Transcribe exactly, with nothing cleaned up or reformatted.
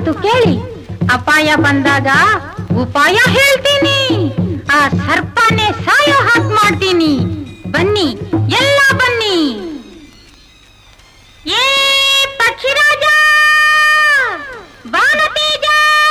ಮಾತು ಕೇಳಿ ಅಪಾಯ ಬಂದಾಗ ಉಪಾಯ ಹೇಳ್ತೀನಿ. ಆ ಸರ್ಪನೇ ಸಾಯೋ ಹಾಕ್ ಮಾಡ್ತೀನಿ. ಬನ್ನಿ ಎಲ್ಲ